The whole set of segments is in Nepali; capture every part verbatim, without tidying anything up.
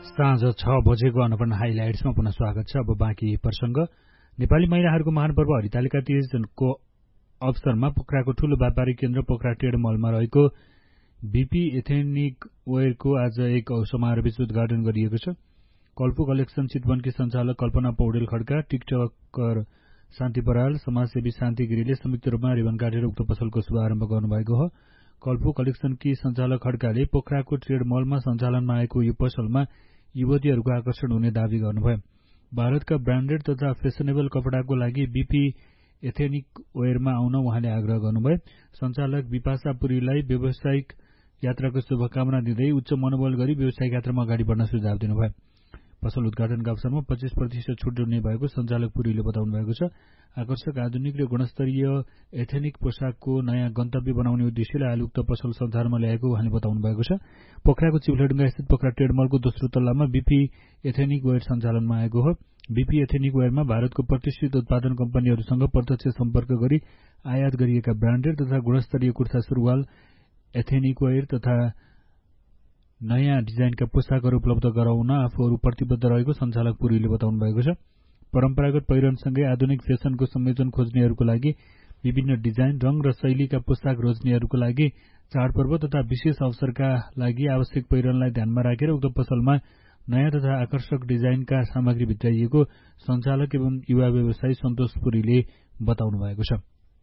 साँझ छ बजेको अन्नपूर्ण हाइलाइट्समा पुनः स्वागत छ। अब बाँकी प्रसंग। नेपाली महिलाहरूको महान पर्व हरितालिका तीजको अवसरमा पोखराको ठूलो व्यापारिक केन्द्र पोखरा ट्रेड मलमा रहेको बीपी एथेनिक वेयरको आज एक समारोहबीच उद्घाटन गरिएको छ। कल्पु कलेक्सन चितवनकी सञ्चालक कल्पना पौडेल खड्का, टिकटकर शान्ति बराल, समाजसेवी शान्ति गिरीले संयुक्त रूपमा रिबन काटेर उक्त पसलको शुभारम्भ गर्नुभएको हो। कल्पु कलेक्सनकी सञ्चालक खड्काले पोखराको ट्रेड मलमा सञ्चालनमा आएको यो पसलमा युवतीहरूको आकर्षण हुने दावी गर्नुभयो। भारतका ब्रान्डेड तथा फेसनेबल कपडाको लागि बीपी एथेनिक वेयरमा आउन उहाँले आग्रह गर्नुभयो। सञ्चालक विपाशा पुरीलाई व्यावसायिक यात्राको शुभकामना दिँदै उच्च मनोबल गरी व्यावसायिक यात्रामा अगाडि बढ्न सुझाव दिनुभयो। पसल उद्घाटनका अवसरमा पच्चीस प्रतिशत छुट दिने भएको सञ्चालक पुरीले बताउनु भएको छ। आकर्षक आधुनिक र गुणस्तरीय एथेनिक पोसाकको नयाँ गन्तव्य बनाउने उद्देश्यले हाल उक्त पसल सञ्चारमा ल्याएको उहाँले बताउनु भएको छ। पोखराको चिप्लेडुङ्गा स्थित पोखरा ट्रेड मलको दोस्रो तल्लामा बीपी एथेनिक वेयर सञ्चालनमा आएको हो। बीपी एथेनिक वेयरमा भारतको प्रतिष्ठित उत्पादन कम्पनीहरूसँग प्रत्यक्ष सम्पर्क गरी आयात गरिएका ब्रान्डेड तथा गुणस्तरीय कुर्ता सुरुवाल, एथेनिक वेयर तथा नयाँ डिजाइनका पोसाकहरू उपलब्ध गराउन आफूहरू प्रतिबद्ध रहेको सञ्चालक पुरीले बताउनु भएको छ। परम्परागत पहिरनसँगै आधुनिक फेसनको संयोजन खोज्नेहरूको लागि विभिन्न डिजाइन, रंग र शैलीका पोसाक रोज्नेहरूको लागि चाडपर्व तथा विशेष अवसरका लागि आवश्यक पहिरनलाई ध्यानमा राखेर उक्त पसलमा नयाँ तथा आकर्षक डिजाइनका सामग्री भित्राइएको सञ्चालक एवं युवा व्यवसायी सन्तोष पुरीले बताउनु भएको छ।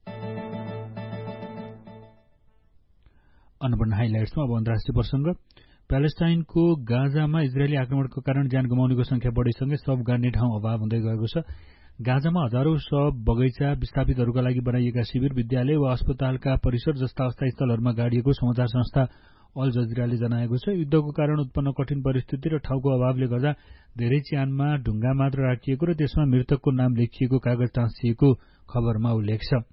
अन्नपूर्ण हाइलाइट्समा अब अन्तर्राष्ट्रिय प्रसंग। प्यालेस्टाइनको गाजामा इजरायली आक्रमणको कारण ज्यान गुमाउनेको संख्या बढेसँगै शव गाड्ने ठाउँ अभाव हुँदै गएको छ। गाजामा हजारौं शव बगैँचा, विस्थापितहरूका लागि बनाइएका शिविर, विद्यालय वा अस्पतालका परिसर जस्ता अस्थायी स्थलहरूमा गाडिएको समाचार संस्था अल जजिराले जनाएको छ। युद्धको कारण उत्पन्न कठिन परिस्थिति र ठाउँको अभावले गर्दा धेरै च्यानमा ढुङ्गा मात्र राखिएको र त्यसमा मृतकको नाम लेखिएको कागज टाँसिएको खबरमा उल्लेख छ।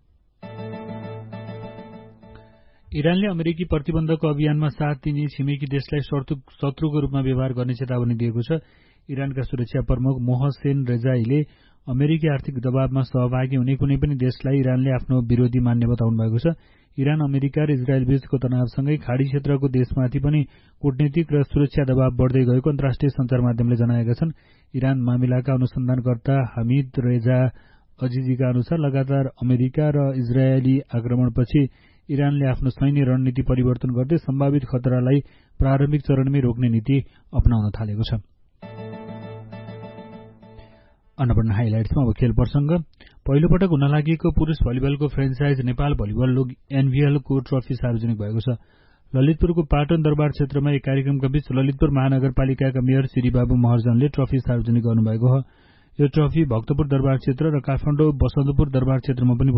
इरानले अमेरिकी प्रतिबन्धको अभियानमा साथ दिने छिमेकी देशलाई शत्रुको रूपमा व्यवहार गर्ने चेतावनी दिएको छ। इरानका सुरक्षा प्रमुख मोहसेन रेजाईले अमेरिकी आर्थिक दबावमा सहभागी हुने कुनै पनि देशलाई इरानले आफ्नो विरोधी मान्ने बताउनु भएको छ। इरान, अमेरिका र इजरायल बीचको तनावसँगै खाडी क्षेत्रको देशमाथि पनि कूटनीतिक र सुरक्षा दबाव बढ्दै गएको अन्तर्राष्ट्रिय सञ्चार माध्यमले जनाएका छन्। इरान मामिलाका अनुसन्धानकर्ता हामिद रेजा अजिजीका अनुसार लगातार अमेरिका र इजरायली आक्रमणपछि इरानले आफ्नो सैन्य रणनीति परिवर्तन गर्दै सम्भावित खतरालाई प्रारम्भिक चरणमै रोक्ने नीति अपनाउन थालेको छ। अन्नपूर्ण हाइलाइट्समा अब खेल प्रसंग। पहिलो पटक हुन लागेको पुरूष भलिबलको franchise Nepal volleyball league एनभीएलको trophy सार्वजनिक भएको छ। ललितपुरको पाटन दरबार क्षेत्रमा एक कार्यक्रमका बीच ललितपुर महानगरपालिकाका मेयर श्री बाबु महर्जनले ट्रफी सार्वजनिक गर्नुभएको हो। यो ट्रफी भक्तपुर दरबार क्षेत्र र काठमाडौँ बसन्तपुर दरबार क्षेत्रमा पनि